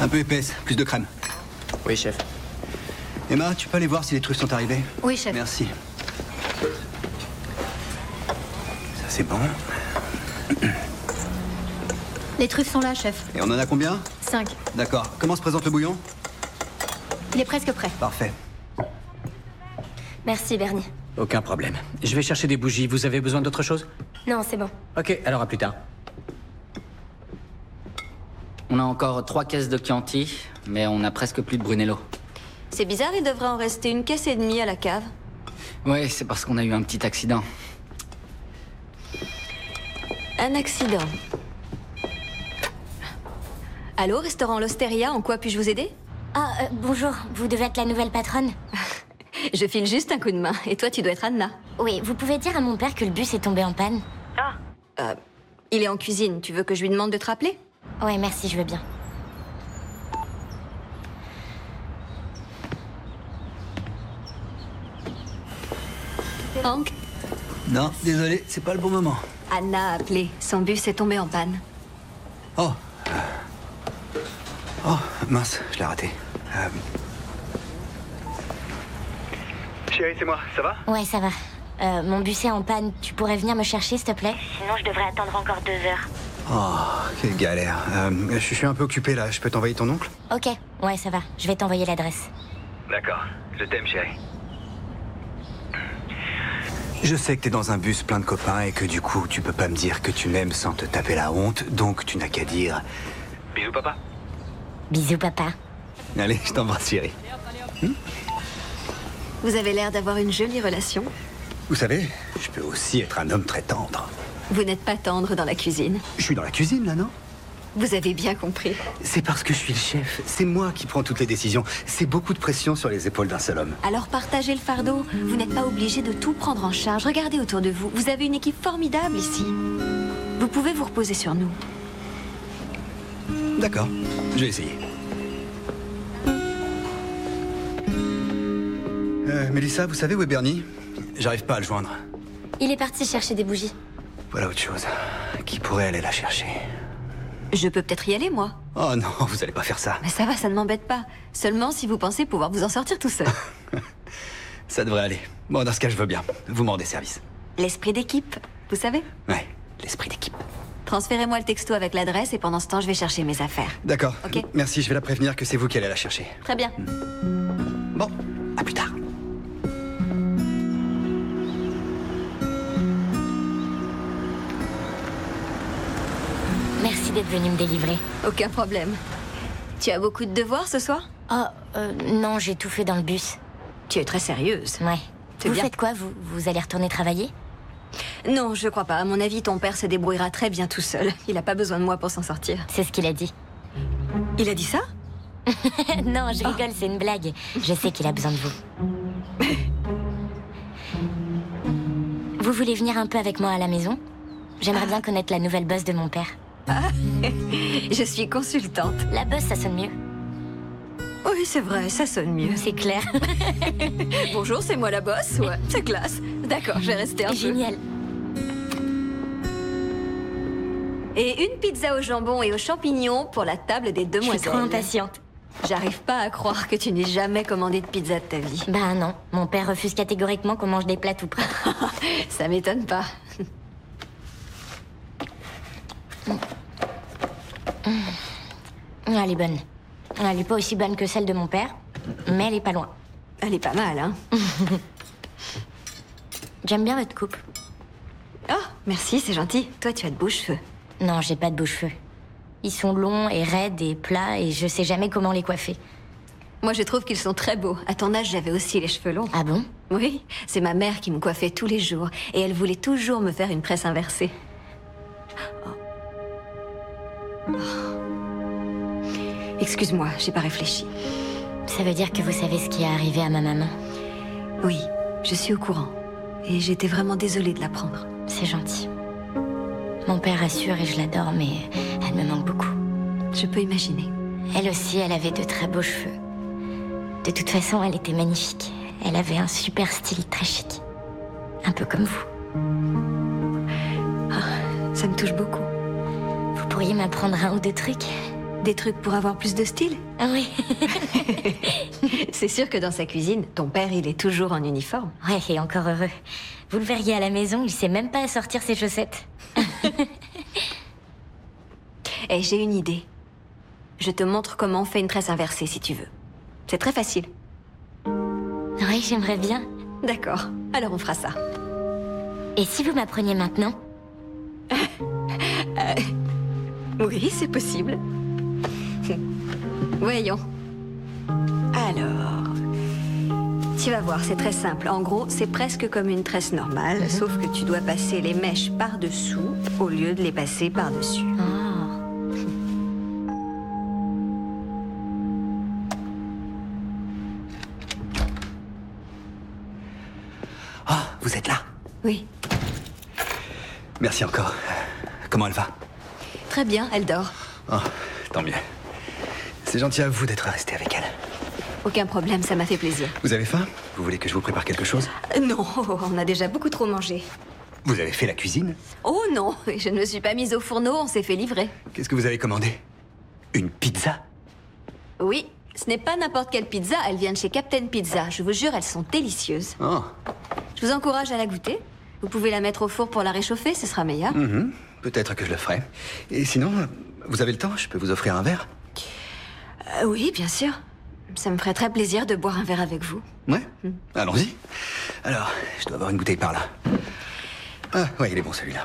Un peu épaisse, plus de crème. Oui, chef. Emma, tu peux aller voir si les trucs sont arrivés? Oui, chef. Merci. Ça, c'est bon. Les truffes sont là, chef. Et on en a combien? 5. D'accord. Comment se présente le bouillon? Il est presque prêt. Parfait. Merci, Bernie. Aucun problème. Je vais chercher des bougies. Vous avez besoin d'autre chose? Non, c'est bon. Ok, alors à plus tard. On a encore 3 caisses de Chianti, mais on a presque plus de Brunello. C'est bizarre, il devrait en rester une caisse et demie à la cave. Ouais, c'est parce qu'on a eu un petit accident. Un accident. Allô, restaurant L'Osteria, en quoi puis-je vous aider? Ah, bonjour, vous devez être la nouvelle patronne? Je file juste un coup de main, et toi tu dois être Anna. Oui, vous pouvez dire à mon père que le bus est tombé en panne? Il est en cuisine, tu veux que je lui demande de te rappeler? Ouais, merci, je veux bien. Hank, Non, désolé, c'est pas le bon moment. Anna a appelé, son bus est tombé en panne. Oh. Oh, mince, je l'ai raté. Chérie, c'est moi, ça va? Ouais, ça va. Mon bus est en panne, tu pourrais venir me chercher, s'il te plaît? Sinon, je devrais attendre encore 2 heures. Oh, quelle galère. Je suis un peu occupé là, je peux t'envoyer ton oncle? Ok, ouais, ça va, je vais t'envoyer l'adresse. D'accord, je t'aime, chérie. Je sais que t'es dans un bus plein de copains et que du coup, tu peux pas me dire que tu m'aimes sans te taper la honte, donc tu n'as qu'à dire... Bisous, papa. Bisous, papa. Allez, je t'embrasse, chérie. Vous avez l'air d'avoir une jolie relation. Vous savez, je peux aussi être un homme très tendre. Vous n'êtes pas tendre dans la cuisine. Je suis dans la cuisine, là, non? Vous avez bien compris. C'est parce que je suis le chef. C'est moi qui prends toutes les décisions. C'est beaucoup de pression sur les épaules d'un seul homme. Alors partagez le fardeau. Vous n'êtes pas obligé de tout prendre en charge. Regardez autour de vous. Vous avez une équipe formidable ici. Vous pouvez vous reposer sur nous. D'accord, je vais essayer. Mélissa, vous savez où est Bernie? J'arrive pas à le joindre. Il est parti chercher des bougies. Voilà autre chose. Qui pourrait aller la chercher? Je peux peut-être y aller, moi. Oh non, vous allez pas faire ça. Mais ça va, ça ne m'embête pas. Seulement si vous pensez pouvoir vous en sortir tout seul. Ça devrait aller. Bon, dans ce cas, je veux bien. Vous me rendez service. L'esprit d'équipe, vous savez? Ouais, l'esprit d'équipe. Transférez-moi le texto avec l'adresse et pendant ce temps, je vais chercher mes affaires. D'accord. Ok. Merci, je vais la prévenir que c'est vous qui allez la chercher. Très bien. Bon, à plus tard. Merci d'être venu me délivrer. Aucun problème. Tu as beaucoup de devoirs ce soir? Oh, non, j'ai tout fait dans le bus. Tu es très sérieuse. Ouais. C'est Vous bien. faites quoi, vous allez retourner travailler? Non, je crois pas. À mon avis, ton père se débrouillera très bien tout seul. Il a pas besoin de moi pour s'en sortir. C'est ce qu'il a dit. Il a dit ça? Non, je rigole, c'est une blague. Je sais qu'il a besoin de vous. Vous voulez venir un peu avec moi à la maison? J'aimerais bien connaître la nouvelle boss de mon père. Je suis consultante. La boss, ça sonne mieux. Oui, c'est vrai, ça sonne mieux. C'est clair. Bonjour, c'est moi la boss. Ouais, c'est classe. D'accord, je vais rester un peu. Génial. Et une pizza au jambon et aux champignons pour la table des Je suis demoiselles. trop impatiente. J'arrive pas à croire que tu n'aies jamais commandé de pizza de ta vie. Bah non, mon père refuse catégoriquement qu'on mange des plats tout prêts. Ça m'étonne pas. Elle est bonne. Elle est pas aussi bonne que celle de mon père, mais elle est pas loin. Elle est pas mal, hein? J'aime bien votre coupe. Oh, merci, c'est gentil. Toi, tu as de beaux cheveux. Non, j'ai pas de beaux cheveux. Ils sont longs et raides et plats et je sais jamais comment les coiffer. Moi, je trouve qu'ils sont très beaux. À ton âge, j'avais aussi les cheveux longs. Ah bon? Oui, c'est ma mère qui me coiffait tous les jours. Et elle voulait toujours me faire une tresse inversée. Oh. Excuse-moi, j'ai pas réfléchi. Ça veut dire que vous savez ce qui est arrivé à ma maman. Oui, je suis au courant. Et j'étais vraiment désolée de l'apprendre. C'est gentil. Mon père assure et je l'adore, mais elle me manque beaucoup. Je peux imaginer. Elle aussi, elle avait de très beaux cheveux. De toute façon, elle était magnifique. Elle avait un super style très chic. Un peu comme vous. Ça me touche beaucoup. Vous pourriez m'apprendre un ou deux trucs? Des trucs pour avoir plus de style? Ah oui. C'est sûr que dans sa cuisine, ton père, il est toujours en uniforme. Ouais, et encore heureux. Vous le verriez à la maison, il sait même pas sortir ses chaussettes. Et j'ai une idée. Je te montre comment on fait une tresse inversée, si tu veux. C'est très facile. Oui, j'aimerais bien. D'accord, alors on fera ça. Et si vous m'appreniez maintenant? Oui, c'est possible. Voyons. Alors... Tu vas voir, c'est très simple. En gros, c'est presque comme une tresse normale, sauf que tu dois passer les mèches par-dessous au lieu de les passer par-dessus. Oh. Ah, vous êtes là? Oui, Merci encore. Comment elle va? très bien, elle dort. Oh, tant mieux. C'est gentil à vous d'être resté avec elle. Aucun problème, ça m'a fait plaisir. Vous avez faim? Vous voulez que je vous prépare quelque chose? Non, on a déjà beaucoup trop mangé. Vous avez fait la cuisine? Oh non, je ne me suis pas mise au fourneau, on s'est fait livrer. Qu'est-ce que vous avez commandé? Une pizza? Oui, ce n'est pas n'importe quelle pizza, elle vient de chez Captain Pizza. Je vous jure, elles sont délicieuses. Oh. Je vous encourage à la goûter. Vous pouvez la mettre au four pour la réchauffer, ce sera meilleur. Peut-être que je le ferai. Et sinon, vous avez le temps? Je peux vous offrir un verre? Oui, bien sûr. Ça me ferait très plaisir de boire un verre avec vous. Ouais? Allons-y. Alors, je dois avoir une bouteille par là. Ah, ouais, il est bon celui-là.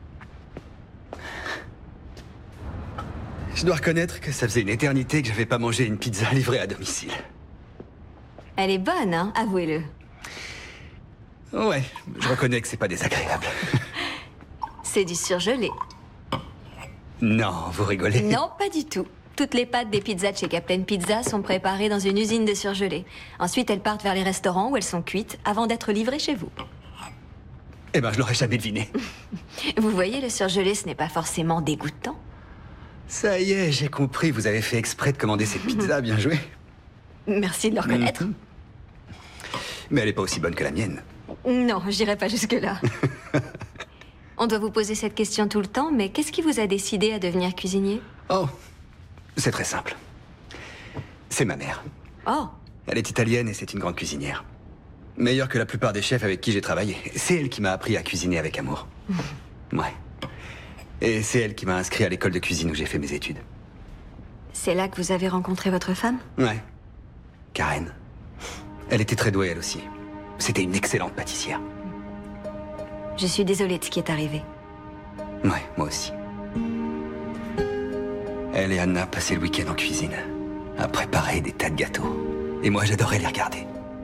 Je dois reconnaître que ça faisait une éternité que j'avais pas mangé une pizza livrée à domicile. Elle est bonne, hein, avouez-le. Ouais, je reconnais que c'est pas désagréable. C'est du surgelé. Non, vous rigolez? Non, pas du tout. Toutes les pâtes des pizzas de chez Captain Pizza sont préparées dans une usine de surgelé. Ensuite, elles partent vers les restaurants où elles sont cuites avant d'être livrées chez vous. Eh ben, je l'aurais jamais deviné. Vous voyez, le surgelé, ce n'est pas forcément dégoûtant. Ça y est, j'ai compris. Vous avez fait exprès de commander cette pizza, bien joué. Merci de le reconnaître. Mais elle est pas aussi bonne que la mienne. Non, j'irai pas jusque-là. On doit vous poser cette question tout le temps, mais qu'est-ce qui vous a décidé à devenir cuisinier? Oh, c'est très simple. C'est ma mère. Oh, Elle est italienne et c'est une grande cuisinière. Meilleure que la plupart des chefs avec qui j'ai travaillé. C'est elle qui m'a appris à cuisiner avec amour. Ouais. Et c'est elle qui m'a inscrit à l'école de cuisine où j'ai fait mes études. c'est là que vous avez rencontré votre femme? Ouais. Karen. Elle était très douée, elle aussi. C'était une excellente pâtissière. Je suis désolée de ce qui est arrivé. Ouais, moi aussi. Elle et Anna passaient le week-end en cuisine, à préparer des tas de gâteaux. Et moi, j'adorais les regarder.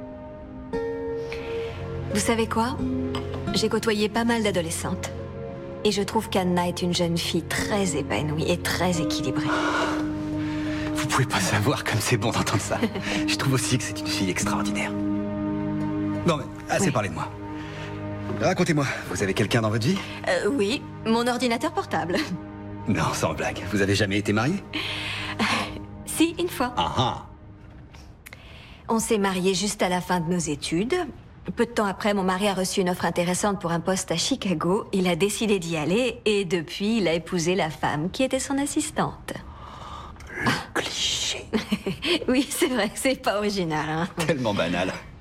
Vous savez quoi? J'ai côtoyé pas mal d'adolescentes. Et je trouve qu'Anna est une jeune fille très épanouie et très équilibrée. Vous pouvez pas savoir comme c'est bon d'entendre ça. Je trouve aussi que c'est une fille extraordinaire. Bon, mais assez Oui. parlé de moi. Racontez-moi, vous avez quelqu'un dans votre vie? Oui, mon ordinateur portable. Non, sans blague. Vous avez jamais été marié? Si, une fois. Ah ah. On s'est mariés juste à la fin de nos études. Peu de temps après, mon mari a reçu une offre intéressante pour un poste à Chicago. Il a décidé d'y aller et depuis, il a épousé la femme qui était son assistante. Le cliché. Oui, c'est vrai, c'est pas original, hein. Tellement banal.